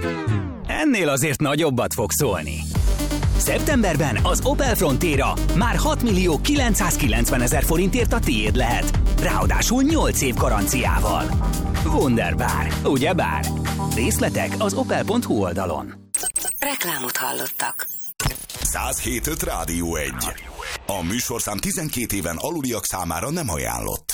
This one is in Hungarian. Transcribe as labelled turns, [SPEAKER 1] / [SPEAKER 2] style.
[SPEAKER 1] Ennél azért nagyobbat fog szólni. Szeptemberben az Opel Frontera már 6 millió 990 000 forintért a tiéd lehet. Ráadásul 8 év garanciával. Wunderbar, ugyebár? Részletek az opel.hu oldalon.
[SPEAKER 2] Reklámot hallottak.
[SPEAKER 3] 107.5 Rádió 1. A műsorszám 12 éven aluliak számára nem ajánlott.